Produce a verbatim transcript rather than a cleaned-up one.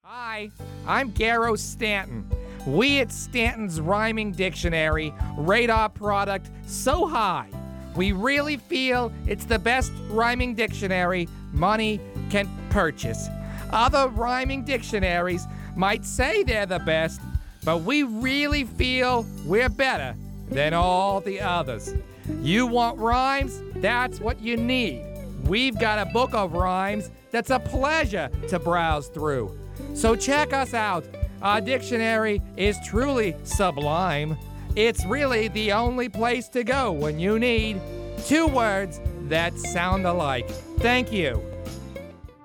Hi, I'm Garrow Stanton. We at Stanton's Rhyming Dictionary rate our product so high. We really feel it's the best rhyming dictionary money can purchase. Other rhyming dictionaries might say they're the best, but we really feel we're better than all the others. You want rhymes? That's what you need. We've got a book of rhymes that's a pleasure to browse through. So check us out. Our dictionary is truly sublime. It's really the only place to go when you need two words that sound alike. Thank you.